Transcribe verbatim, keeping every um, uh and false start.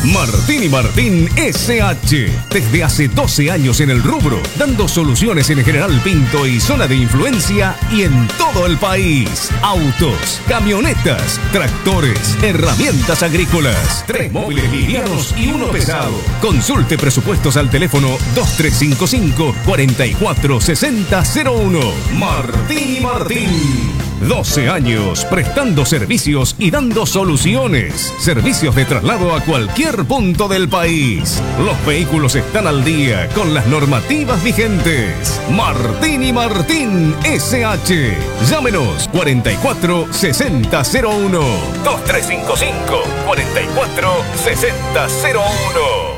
Martín y Martín S H. Desde hace doce años en el rubro, dando soluciones en General Pinto y zona de influencia y en todo el país. Autos, camionetas, tractores, herramientas agrícolas. Tres móviles livianos y uno pesado. Consulte presupuestos al teléfono dos tres cinco cinco, cuatro cuatro seis cero cero uno. Martín y Martín. doce años prestando servicios y dando soluciones. Servicios de traslado a cualquier punto del país. Los vehículos están al día con las normativas vigentes. Martín y Martín S H. Llámenos cuatro cuatro seis cero cero uno. dos tres cinco cinco, cuatro cuatro seis cero cero uno.